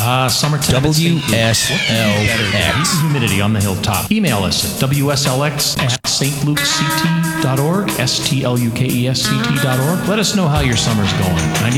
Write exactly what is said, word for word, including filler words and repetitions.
Ah, summertime. W S L X. Heat and humidity on the hilltop. Email us at W S L X at S T lukes C T dot org, S T L U K E S C T dot org. Let us know how your summer's going.